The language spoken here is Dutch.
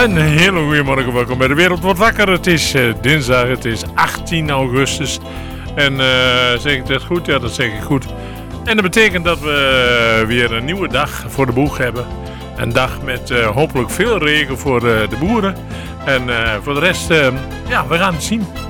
Een hele goede morgen, welkom bij de Wereld Wordt Wakker. Het is dinsdag, het is 18 augustus. En zeg ik dat goed? Ja, dat zeg ik goed. En dat betekent dat we weer een nieuwe dag voor de boeg hebben. Een dag met hopelijk veel regen voor de boeren. En voor de rest, ja, we gaan het zien.